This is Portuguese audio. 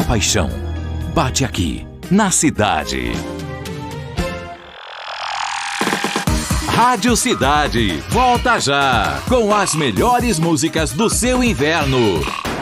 paixão bate aqui, na cidade. Rádio Cidade, volta já, com as melhores músicas do seu inverno.